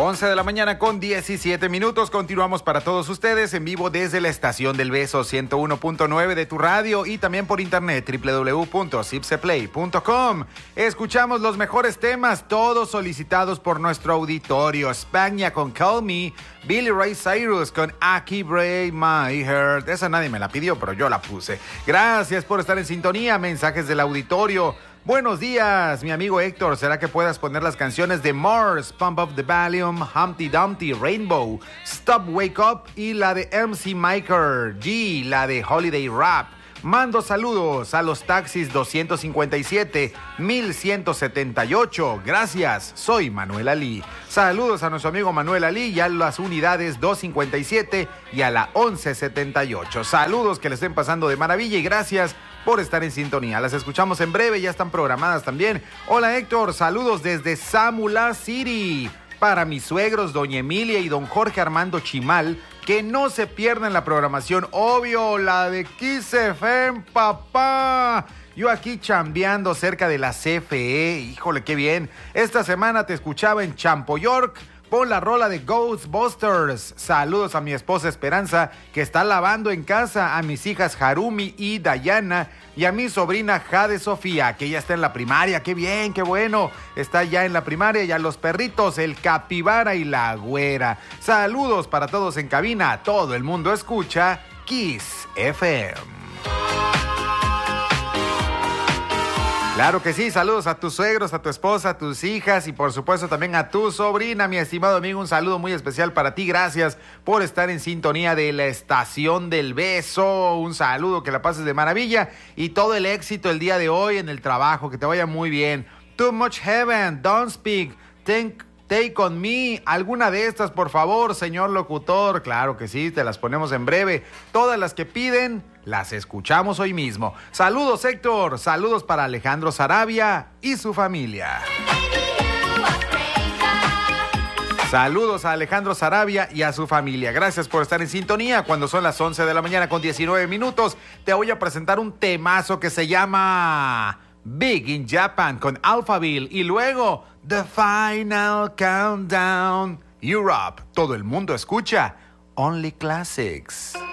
11 de la mañana con 17 minutos. Continuamos para todos ustedes en vivo desde la Estación del Beso 101.9 de tu radio y también por internet www.zipseplay.com. Escuchamos los mejores temas, todos solicitados por nuestro auditorio. España con Call Me, Billy Ray Cyrus con Aki Break My Heart. Esa nadie me la pidió, pero yo la puse. Gracias por estar en sintonía. Mensajes del auditorio. Buenos días, mi amigo Héctor. ¿Será que puedas poner las canciones de Mars, Pump Up the Volume, Humpty Dumpty, Rainbow, Stop Wake Up y la de MC Michael G, la de Holiday Rap? Mando saludos a los taxis 257, 1178. Gracias, soy Manuel Ali. Saludos a nuestro amigo Manuel Ali y a las unidades 257 y a la 1178. Saludos, que le estén pasando de maravilla y gracias por estar en sintonía. Las escuchamos en breve, ya están programadas también. Hola Héctor, saludos desde Samula City. Para mis suegros, doña Emilia y don Jorge Armando Chimal, que no se pierdan la programación, obvio, la de Kiss FM, papá. Yo aquí chambeando cerca de la CFE, híjole, qué bien. Esta semana te escuchaba en Champo York. Pon la rola de Ghostbusters. Saludos a mi esposa Esperanza, que está lavando en casa, a mis hijas Harumi y Dayana, y a mi sobrina Jade Sofía, que ya está en la primaria. ¡Qué bien, qué bueno! Está ya en la primaria, y a los perritos, el Capibara y la Güera. Saludos para todos en cabina. Todo el mundo escucha Kiss FM. Claro que sí, saludos a tus suegros, a tu esposa, a tus hijas y por supuesto también a tu sobrina, mi estimado amigo. Un saludo muy especial para ti, gracias por estar en sintonía de la Estación del Beso. Un saludo, que la pases de maravilla y todo el éxito el día de hoy en el trabajo, que te vaya muy bien. Too Much Heaven, Don't Speak, Take On Me, alguna de estas por favor, señor locutor. Claro que sí, te las ponemos en breve. Todas las que piden, las escuchamos hoy mismo. Saludos Héctor, saludos para Alejandro Sarabia y su familia. Saludos a Alejandro Sarabia y a su familia. Gracias por estar en sintonía. Cuando son las 11 de la mañana con 19 minutos, te voy a presentar un temazo que se llama Big in Japan con Alphaville y luego The Final Countdown Europe. Todo el mundo escucha Only Classics.